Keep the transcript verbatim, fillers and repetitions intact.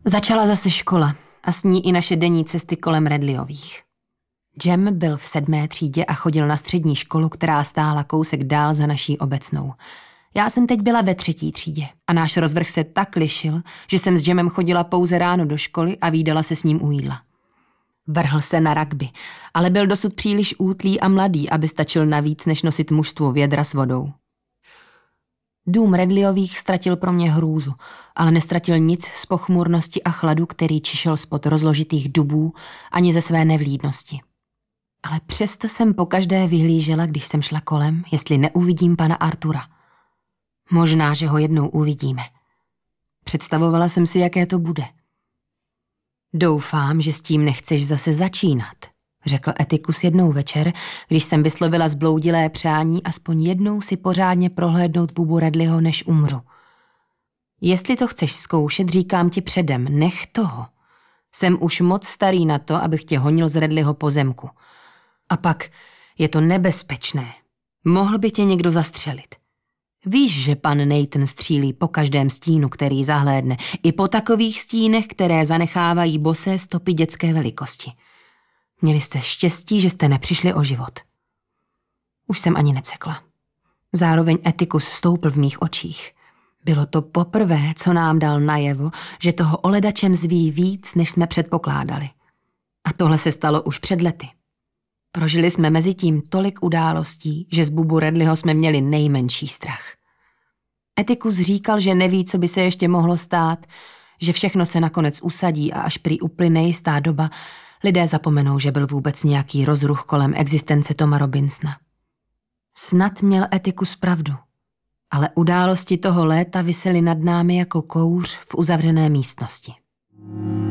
Začala zase škola a s ní i naše denní cesty kolem Redleyových. Jem byl v sedmé třídě a chodil na střední školu, která stála kousek dál za naší obecnou. Já jsem teď byla ve třetí třídě a náš rozvrh se tak lišil, že jsem s Jemem chodila pouze ráno do školy a vídala se s ním u jídla. Vrhl se na rugby, ale byl dosud příliš útlý a mladý, aby stačil navíc, než nosit mužstvu vědra s vodou. Dům Redleyových ztratil pro mě hrůzu, ale nestratil nic z pochmurnosti a chladu, který čišel spod rozložitých dubů, ani ze své nevlídnosti. Ale přesto jsem pokaždé vyhlížela, když jsem šla kolem, jestli neuvidím pana Artura. Možná, že ho jednou uvidíme. Představovala jsem si, jaké to bude. Doufám, že s tím nechceš zase začínat, řekl Etikus jednou večer, když jsem vyslovila zbloudilé přání aspoň jednou si pořádně prohlédnout Bubu Redleyho, než umřu. Jestli to chceš zkoušet, říkám ti předem, nech toho. Jsem už moc starý na to, abych tě honil z Redleyho pozemku. A pak je to nebezpečné. Mohl by tě někdo zastřelit. Víš, že pan Nathan střílí po každém stínu, který zahlédne, i po takových stínech, které zanechávají bosé stopy dětské velikosti. Měli jste štěstí, že jste nepřišli o život. Už jsem ani necekla. Zároveň Etikus stoupl v mých očích. Bylo to poprvé, co nám dal najevo, že toho oledačem zví víc, než jsme předpokládali. A tohle se stalo už před lety. Prožili jsme mezi tím tolik událostí, že z Bubu Redleyho jsme měli nejmenší strach. Etikus říkal, že neví, co by se ještě mohlo stát, že všechno se nakonec usadí a až prý uplyne jistá doba, lidé zapomenou, že byl vůbec nějaký rozruch kolem existence Toma Robinsona. Snad měl Etikus pravdu, ale události toho léta visely nad námi jako kouř v uzavřené místnosti.